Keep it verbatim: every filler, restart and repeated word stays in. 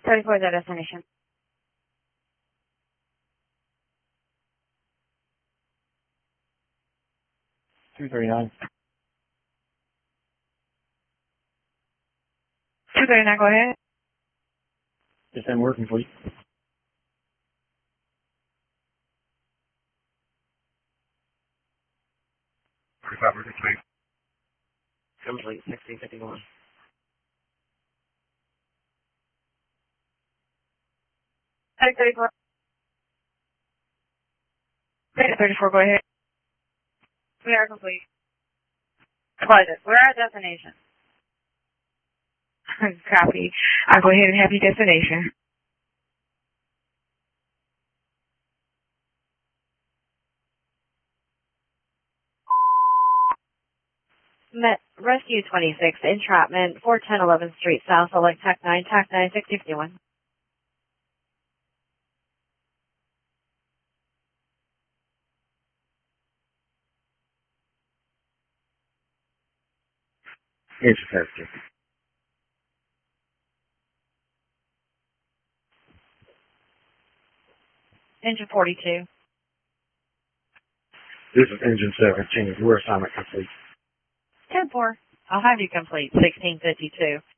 thirty-four is our destination. two thirty-nine. two thirty-nine, go ahead. Just been working for you. forty-five working complete. Complete, sixteen fifty-one. thirty-four. thirty-four, go ahead. We are complete. Pleasure. We're at destination. Copy. I'll go ahead and have your destination. Met Rescue twenty-six, entrapment, four ten eleventh Street South, select T A C nine, T A C nine, sixty fifty-one. Engine seventeen. Engine forty-two. This is engine seventeen. Your assignment complete. ten four. I'll have you complete, sixteen fifty-two.